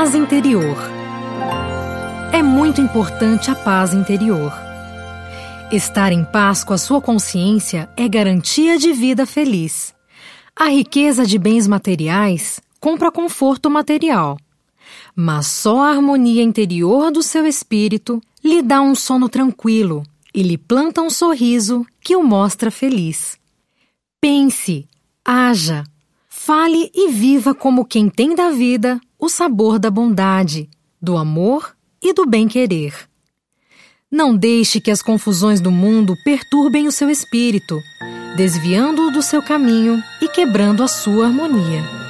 Paz interior. É muito importante a paz interior. Estar em paz com a sua consciência é garantia de vida feliz. A riqueza de bens materiais compra conforto material, mas só a harmonia interior do seu espírito lhe dá um sono tranquilo e lhe planta um sorriso que o mostra feliz. Pense, haja, fale e viva como quem tem da vida o sabor da bondade, do amor e do bem-querer. Não deixe que as confusões do mundo perturbem o seu espírito, desviando-o do seu caminho e quebrando a sua harmonia.